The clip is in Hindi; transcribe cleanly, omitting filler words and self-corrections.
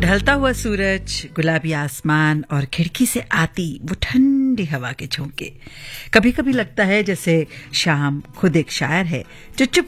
ढलता हुआ सूरज, गुलाबी आसमान और खिड़की से आती वो ठंडी हवा के झोंके। कभी कभी लगता है जैसे शाम खुद एक शायर है जो चुप